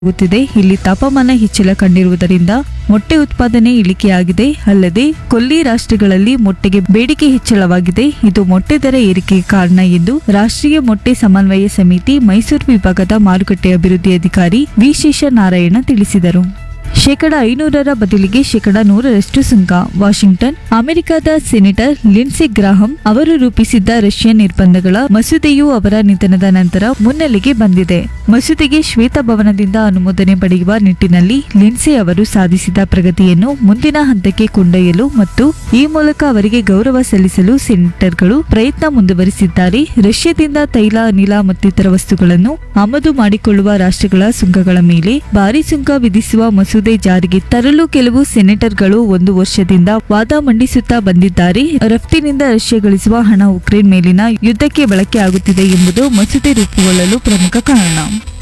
ಆಗುತ್ತಿದೆ. ಇಲ್ಲಿ ತಾಪಮಾನ ಹೆಚ್ಚಳ ಕಂಡಿರುವುದರಿಂದ ಮೊಟ್ಟೆ ಉತ್ಪಾದನೆ ಇಳಿಕೆಯಾಗಿದೆ. ಅಲ್ಲದೆ ಕೊಲ್ಲಿ ರಾಷ್ಟ್ರಗಳಲ್ಲಿ ಮೊಟ್ಟೆಗೆ ಬೇಡಿಕೆ ಹೆಚ್ಚಳವಾಗಿದೆ. ಇದು ಮೊಟ್ಟೆ ದರ ಏರಿಕೆಗೆ ಕಾರಣ ಎಂದು ರಾಷ್ಟ್ರೀಯ ಮೊಟ್ಟೆ ಸಮನ್ವಯ ಸಮಿತಿ ಮೈಸೂರು ವಿಭಾಗದ ಮಾರುಕಟ್ಟೆ ಅಭಿವೃದ್ಧಿ ಅಧಿಕಾರಿ ವಿ ಶೇಷನಾರಾಯಣ ತಿಳಿಸಿದರು. 500ರ ಬದಲಿಗೆ 100ರಷ್ಟು ಸುಂಕ. ವಾಷಿಂಗ್ಟನ್. ಅಮೆರಿಕದ ಸೆನೆಟರ್ ಲಿಂಡ್ಸೆ ಗ್ರಾಹಂ ಅವರು ರೂಪಿಸಿದ್ದ ರಷ್ಯನ್ ನಿರ್ಬಂಧಗಳ ಮಸೂದೆಯು ಅವರ ನಿಧನದ ನಂತರ ಮುನ್ನೆಲೆಗೆ ಬಂದಿದೆ. ಮಸೂದೆಗೆ ಶ್ವೇತಭವನದಿಂದ ಅನುಮೋದನೆ ಪಡೆಯುವ ನಿಟ್ಟಿನಲ್ಲಿ ಲಿಂಡ್ಸೆ ಅವರು ಸಾಧಿಸಿದ ಪ್ರಗತಿಯನ್ನು ಮುಂದಿನ ಹಂತಕ್ಕೆ ಕೊಂಡೊಯ್ಯಲು ಮತ್ತು ಈ ಮೂಲಕ ಅವರಿಗೆ ಗೌರವ ಸಲ್ಲಿಸಲು ಸೆನೆಟರ್ಗಳು ಪ್ರಯತ್ನ ಮುಂದುವರಿಸಿದ್ದಾರೆ. ರಷ್ಯಾದಿಂದ ತೈಲ, ಅನಿಲ ಮತ್ತಿತರ ವಸ್ತುಗಳನ್ನು ಆಮದು ಮಾಡಿಕೊಳ್ಳುವ ರಾಷ್ಟ್ರಗಳ ಸುಂಕಗಳ ಮೇಲೆ ಭಾರಿ ಸುಂಕ ವಿಧಿಸುವ ಮಸೂದೆ ಜಾರಿಗೆ ತರಲು ಕೆಲವು ಸೆನೆಟರ್ಗಳು 1 ವರ್ಷದಿಂದ ವಾದ ಮಂಡಿಸುತ್ತಾ ಬಂದಿದ್ದಾರೆ. ರಫ್ತಿನಿಂದ ರಷ್ಯಾ ಗಳಿಸುವ ಹಣ ಉಕ್ರೇನ್ ಮೇಲಿನ ಯುದ್ಧಕ್ಕೆ ಬಳಕೆ ಆಗುತ್ತಿದೆ ಎಂಬುದು ಮಸೂದೆ ರೂಪುಗೊಳ್ಳಲು ಪ್ರಮುಖ ಕಾರಣ.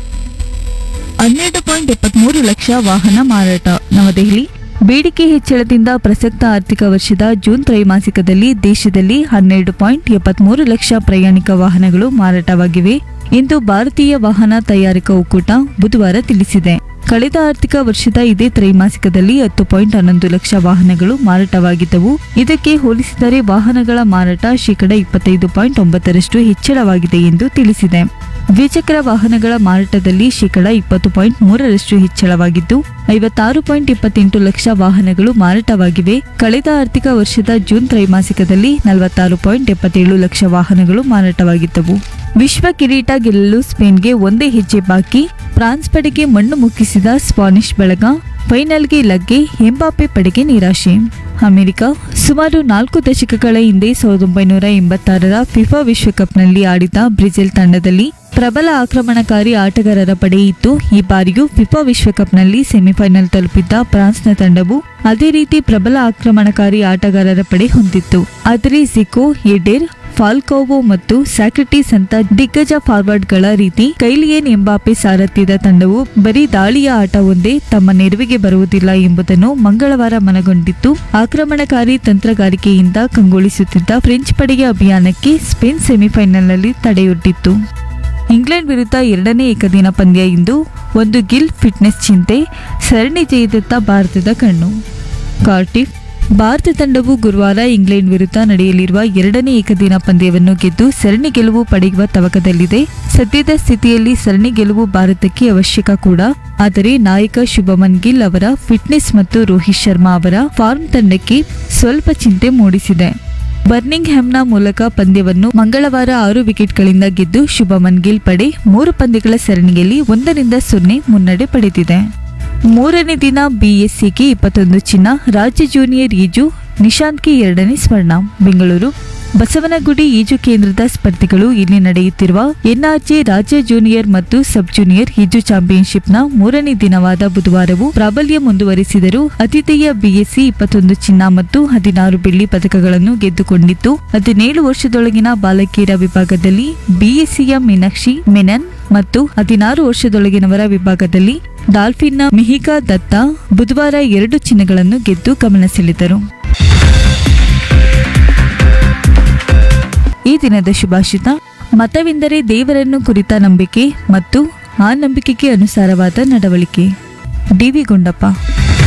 12.73 ಲಕ್ಷ ವಾಹನ ಮಾರಾಟ. ನವದೆಹಲಿ. ಬೇಡಿಕೆ ಹೆಚ್ಚಳದಿಂದ ಪ್ರಸಕ್ತ ಆರ್ಥಿಕ ವರ್ಷದ ಜೂನ್ ತ್ರೈಮಾಸಿಕದಲ್ಲಿ ದೇಶದಲ್ಲಿ 12.73 ಲಕ್ಷ ಪ್ರಯಾಣಿಕ ವಾಹನಗಳು ಮಾರಾಟವಾಗಿವೆ ಎಂದು ಭಾರತೀಯ ವಾಹನ ತಯಾರಕ ಒಕ್ಕೂಟ ಬುಧವಾರ ತಿಳಿಸಿದೆ. ಕಳೆದ ಆರ್ಥಿಕ ವರ್ಷದ ಇದೇ ತ್ರೈಮಾಸಿಕದಲ್ಲಿ 10.11 ಲಕ್ಷ ವಾಹನಗಳು ಮಾರಾಟವಾಗಿದ್ದವು. ಇದಕ್ಕೆ ಹೋಲಿಸಿದರೆ ವಾಹನಗಳ ಮಾರಾಟ 25.9% ಹೆಚ್ಚಳವಾಗಿದೆ ಎಂದು ತಿಳಿಸಿದೆ. ದ್ವಿಚಕ್ರ ವಾಹನಗಳ ಮಾರಾಟದಲ್ಲಿ 20.3% ಹೆಚ್ಚಳವಾಗಿದ್ದು 56.28 ಲಕ್ಷ ವಾಹನಗಳು ಮಾರಾಟವಾಗಿವೆ. ಕಳೆದ ಆರ್ಥಿಕ ವರ್ಷದ ಜೂನ್ ತ್ರೈಮಾಸಿಕದಲ್ಲಿ 46.77 ಲಕ್ಷ ವಾಹನಗಳು ಮಾರಾಟವಾಗಿದ್ದವು. ವಿಶ್ವ ಕಿರೀಟ ಗೆಲ್ಲಲು ಸ್ಪೇನ್ಗೆ ಒಂದೇ ಹೆಜ್ಜೆ ಬಾಕಿ. ಫ್ರಾನ್ಸ್ ಪಡೆಗೆ ಮಣ್ಣು ಮುಕ್ಕಿಸಿದ ಸ್ಪಾನಿಷ್ ಬಳಗ. ಫೈನಲ್ಗೆ ಲಗ್ಗೆ. ಎಂಬಾಪೆ ಪಡೆಗೆ ನಿರಾಶೆ. ಅಮೆರಿಕ. ಸುಮಾರು 4 ದಶಕಗಳ ಹಿಂದೆ 1986ರ ಫಿಫಾ ವಿಶ್ವಕಪ್ನಲ್ಲಿ ಆಡಿದ ಬ್ರೆಜಿಲ್ ತಂಡದಲ್ಲಿ ಪ್ರಬಲ ಆಕ್ರಮಣಕಾರಿ ಆಟಗಾರರ ಪಡೆ ಇತ್ತು. ಈ ಬಾರಿಯೂ ಫಿಫಾ ವಿಶ್ವಕಪ್ನಲ್ಲಿ ಸೆಮಿಫೈನಲ್ ತಲುಪಿದ್ದ ಫ್ರಾನ್ಸ್ನ ತಂಡವು ಅದೇ ರೀತಿ ಪ್ರಬಲ ಆಕ್ರಮಣಕಾರಿ ಆಟಗಾರರ ಪಡೆ ಹೊಂದಿತ್ತು. ಆದರೆ ಜಿಕೋ, ಎಡೆರ್, ಫಾಲ್ಕೋವೋ ಮತ್ತು ಸ್ಯಾಕ್ರೆಟಿಸ್ ಅಂತ ದಿಗ್ಗಜ ಫಾರ್ವರ್ಡ್ಗಳ ರೀತಿ ಕೈಲಿಯನ್ ಎಂಬಾಪೆ ಸಾರಥ್ಯದ ತಂಡವು ಬರೀ ದಾಳಿಯ ಆಟ ಒಂದೇ ತಮ್ಮ ನೆರವಿಗೆ ಬರುವುದಿಲ್ಲ ಎಂಬುದನ್ನು ಮಂಗಳವಾರ ಮನಗೊಂಡಿತ್ತು. ಆಕ್ರಮಣಕಾರಿ ತಂತ್ರಗಾರಿಕೆಯಿಂದ ಕಂಗೊಳಿಸುತ್ತಿದ್ದ ಫ್ರೆಂಚ್ ಪಡೆಯ ಅಭಿಯಾನಕ್ಕೆ ಸ್ಪೇನ್ ಸೆಮಿಫೈನಲ್ನಲ್ಲಿ ತಡೆಯೊಡ್ಡಿತ್ತು. ಇಂಗ್ಲೆಂಡ್ ವಿರುದ್ಧ 2ನೇ ಏಕದಿನ ಪಂದ್ಯ ಇಂದು. 1 ಗಿಲ್ ಫಿಟ್ನೆಸ್ ಚಿಂತೆ. ಸರಣಿ ಜಯದತ್ತ ಭಾರತದ ಕಣ್ಣು. ಕಾರ್ಟಿಫ್. ಭಾರತ ತಂಡವು ಗುರುವಾರ ಇಂಗ್ಲೆಂಡ್ ವಿರುದ್ಧ ನಡೆಯಲಿರುವ 2ನೇ ಏಕದಿನ ಪಂದ್ಯವನ್ನು ಗೆದ್ದು ಸರಣಿ ಗೆಲುವು ಪಡೆಯುವ ತವಕದಲ್ಲಿದೆ. ಸದ್ಯದ ಸ್ಥಿತಿಯಲ್ಲಿ ಸರಣಿ ಗೆಲುವು ಭಾರತಕ್ಕೆ ಅವಶ್ಯಕ ಕೂಡ. ಆದರೆ ನಾಯಕ ಶುಭಮನ್ ಗಿಲ್ ಅವರ ಫಿಟ್ನೆಸ್ ಮತ್ತು ರೋಹಿತ್ ಶರ್ಮಾ ಅವರ ಫಾರ್ಮ್ ತಂಡಕ್ಕೆ ಸ್ವಲ್ಪ ಚಿಂತೆ ಮೂಡಿಸಿದೆ. ಬರ್ನಿಂಗ್ ಹ್ಯಾಮ್ನ ಮೂಲಕ ಪಂದ್ಯವನ್ನು ಮಂಗಳವಾರ 6 ವಿಕೆಟ್ಗಳಿಂದ ಗೆದ್ದು ಶುಭಮನ್ ಗಿಲ್ ಪಡೆ 3 ಪಂದ್ಯಗಳ ಸರಣಿಯಲ್ಲಿ 1-0 ಮುನ್ನಡೆ ಪಡೆದಿದೆ. 3ನೇ ದಿನ ಬಿಎಸ್ಸಿಗೆ 21 ಚಿನ್ನ. ರಾಜ್ಯ ಜೂನಿಯರ್ ಈಜು ನಿಶಾಂತ್ಗೆ 2ನೇ ಸ್ವರ್ಣ. ಬೆಂಗಳೂರು. ಬಸವನಗುಡಿ ಈಜು ಕೇಂದ್ರದ ಸ್ಪರ್ಧಿಗಳು ಇಲ್ಲಿ ನಡೆಯುತ್ತಿರುವ ಎನ್ಆರ್ಜೆ ರಾಜ್ಯ ಜೂನಿಯರ್ ಮತ್ತು ಸಬ್ ಜೂನಿಯರ್ ಈಜು ಚಾಂಪಿಯನ್ಶಿಪ್ನ 3ನೇ ದಿನವಾದ ಬುಧವಾರವೂ ಪ್ರಾಬಲ್ಯ ಮುಂದುವರಿಸಿದರು. ಆತಿಥೇಯ ಬಿಎಸ್ಸಿ 21 ಚಿನ್ನ ಮತ್ತು 16 ಬೆಳ್ಳಿ ಪದಕಗಳನ್ನು ಗೆದ್ದುಕೊಂಡಿತ್ತು. 17 ವರ್ಷದೊಳಗಿನ ಬಾಲಕಿಯರ ವಿಭಾಗದಲ್ಲಿ ಬಿಎಸ್ಸಿಯ ಮೀನಾಕ್ಷಿ ಮೆನನ್ ಮತ್ತು 16 ವರ್ಷದೊಳಗಿನವರ ವಿಭಾಗದಲ್ಲಿ ಡಾಲ್ಫಿನ್ನ ಮಿಹಿಕಾ ದತ್ತಾ ಬುಧವಾರ 2 ಚಿನ್ನಗಳನ್ನು ಗೆದ್ದು ಗಮನ ಸೆಳೆದರು. ಈ ದಿನದ ಶುಭಾಷಿತ. ಮತವೆಂದರೆ ದೇವರನ್ನು ಕುರಿತ ನಂಬಿಕೆ ಮತ್ತು ಆ ನಂಬಿಕೆಗೆ ಅನುಸಾರವಾದ ನಡವಳಿಕೆ. ಡಿ.ವಿ. ಗುಂಡಪ್ಪ.